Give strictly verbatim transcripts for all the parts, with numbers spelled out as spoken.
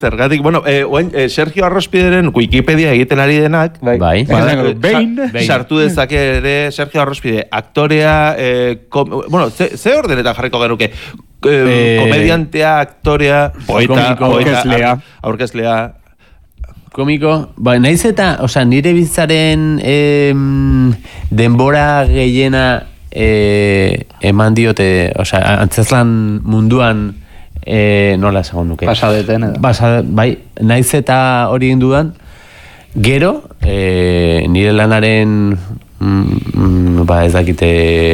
Zergatik, bueno, eh, oen, eh, Sergio Arrospideren Wikipedia egiten ari denak, bai, bai. Ba, behin, sartu dezake ere Sergio Arrospide, aktorea, eh, kom, bueno, ze, ze ordenetan jarriko genuke? Eh, eh, komediantea, aktorea, poeta, aurkezlea, aurkezlea, komiko, ba, naiz eta, osea, nire bizitzaren eh, denbora gehiena eh, eman diote, osea, antzeslan munduan E, nola esagon nuke pasadeten edo Pasade, bai, naiz eta hori egin dudan gero e, nire lanaren mm, mm, ba ez dakite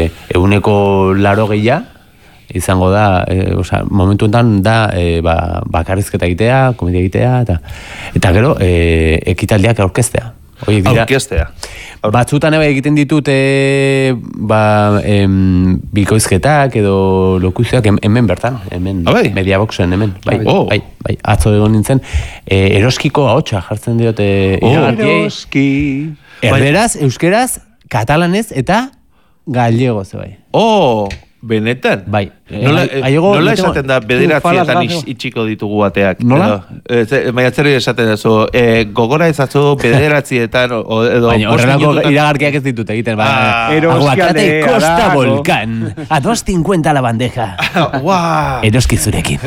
eguneko laro gehia izango da e, osea, momentu enten da e, ba, bakarrizketa egitea, komedia egitea eta, eta gero e, ekitaldiak aurkeztea aurkeztea batzutan ebe egiten ditut e, ba, em, bikoizketak edo lokuzioak hemen bertan, hemen ah, bai? Mediaboxen hemen, bai, oh. bai, bai, atzo egon nintzen, e, eroskiko ahotsa jartzen diote oh, eroski erderaz, euskeraz, katalanez eta gallegoz, bai. Oh, benetan? Bai. Nola, eh, nola esaten da bederatzietan itxiko ditugu bateak? Nola? Baina zer esaten da, so, eh, gogora ezatzu bederatzietan o, edo... Baina horrelako iragarkiak ez ditut egiten. Ah, aguacate Costa Volcán. A dos cincuenta la bandeja. Wow. Eroski zurekin.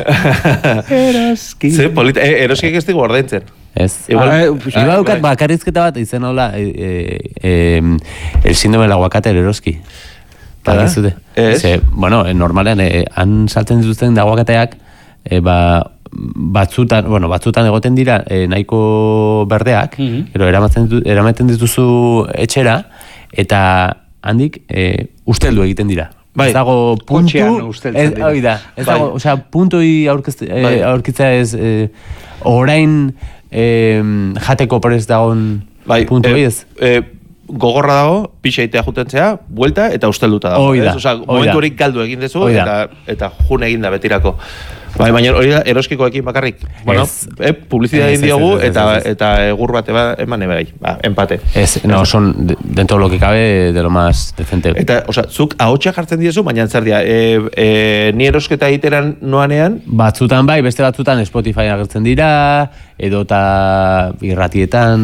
Eroski. Ze, polita, eh, eroskiek ez digu ordaintzen. Ez. Igual, Iba dukat bakarrizketa bat izen hola eh, eh, el síndrome del aguacate el eroski. Bagizute. Ze, bueno, normalean, eh, han saltzen dituzten da aguakateak, eh, ba, batzutan, bueno, batzutan egoten dira eh, nahiko berdeak, mm-hmm. Pero eramaten, eramaten dituzu etxera, eta handik eh, usteldu egiten dira. Bai. Ez dago puntu, ez, dira. Ez dago, bai. Osea, puntui eh, bai. Aurkitza ez, eh, orain eh, jateko prest dagoen bai. Puntu eh, ez. Eh, gogorra dago, pixaitea jutentzea, buelta eta ustelduta dago. Oida, Osa, momentu hori galdu egin dezu eta, eta jun egin da betirako. Bai, baina hori da eroskikoekin bakarrik. Bueno, eh, publizitate egin diogu eta, eta egur bat eba, eman ebai, ba, empate. Ez, no, son dentro lo que cabe de lo más decente. Eta, osa, zuk ahotsa jartzen diezu, baina zer dira, e, e, ni erosketa egiteran noanean? Batzutan bai, beste batzutan Spotify agertzen dira, edota irratietan,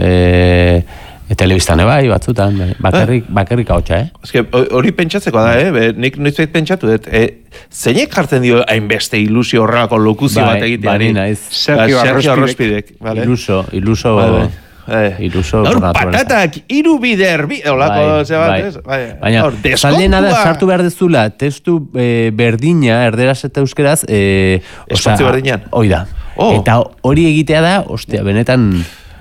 e, telebistan bai, batzutan, bakarrik, bakarrik ahotsa, eh? Eske, hori pentsatzeko da, eh? Be, nik noizbait pentsatu dut, eh, zeinek jartzen dio hainbeste ilusio horrelako lokuzio bat egitea? Bai, naiz. Sergio Arrospidek. Vale? Iluso, iluso... Vale. Eh. Iluso... Gaur patatak, iru bider, bi... Olako, bai, ze bat, bai. ez? Bai. Baina, zaldena da, sartu behar dezula, testu eh, berdina, erderaz eta euskeraz... Eh, Espazio berdinan? Oida. Oh. Eta hori egitea da, ostia, benetan...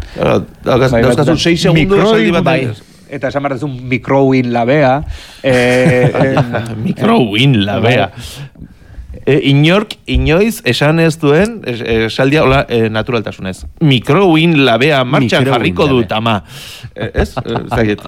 Dauzkazun sei segundu esaldi bat bai. Eta esan behar dezun mikrowin labea. Mikrowin labea. Inork, inoiz, esan ez duen, esaldia hola naturaltasunez. Mikrowin labea martxan jarriko dut, ama. Ez? Zagit.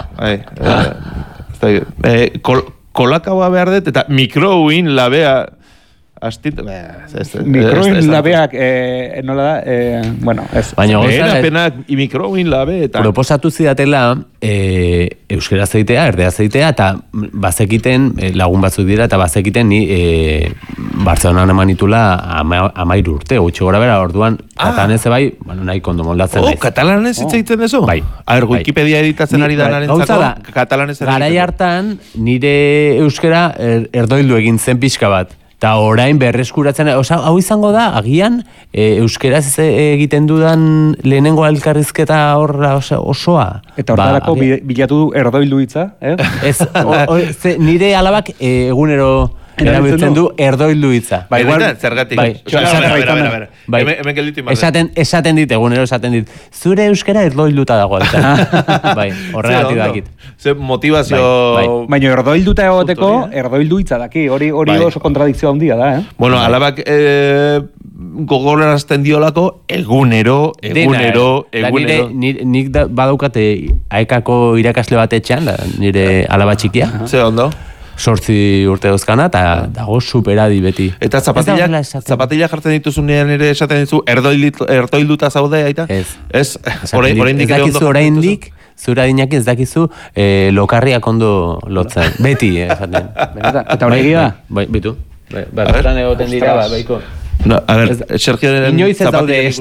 Kolakaua behar dut, eta mikrowin labea... Astit, mikroin labeak, eh, nola da, eh, bueno, ez. Baina goza, penak, mikroin labe, eta... Proposatu zidatela, eh, euskera zeitea, erdea zeitea, eta bazekiten, eh, lagun batzuk dira, eta bazekiten ni eh, Bartzelonan eman itula ama, amairu urte, gutxi gora bera, orduan, ah. Katalanez bai, bueno, nahi kondo moldatzen naiz. Oh, katalanez hitz egiten dezu? Bai. A ber, Wikipedia editatzen ari da narentzako, katalanez egiten. Garai hartan, nire euskera er, erdoildu egin zen pixka bat. Eta orain berreskuratzen, oza, hau izango da, agian, e, euskeraz egiten dudan lehenengo elkarrizketa horra osoa. Eta hortarako ba, bilatu erdoildu hitza, eh? Ez, o, o, ze, nire alabak e, egunero erabiltzen du erdoildu hitza. Bai, igual, zergatik. Bai, bai, hemen gelditu imarre. Esaten, esaten dit, egunero esaten dit, zure euskera erdoilduta dago. Bai, horregatik dakit. Ze motivazio... Bai, bai. Baina erdoilduta egoteko, erdoildu hitza daki, hori hori bai. Oso kontradikzio handia da, eh? Bueno, alabak eh, gogorarazten diolako egunero, egunero, Dena, egunero. Nire, nik da, badaukate aekako irakasle bat etxean, da, nire alaba txikia. Ze ondo? Sortzi urte dozkana, eta dago superadi beti. Eta zapatilla, zapatilla jartzen dituzunean ere esaten dizu, erdoilduta zaude, aita? Ez. Ez, orain, orain dik ez dakizu orain dik, zura dinak ez dakizu eh, lokarriak ondo lotzen. Beti, eh, esaten. Eta hori egia? Bai, bitu. Bai, batzutan egoten dira, ba, baiko. No, a ver, Sergioren inoiz ez daude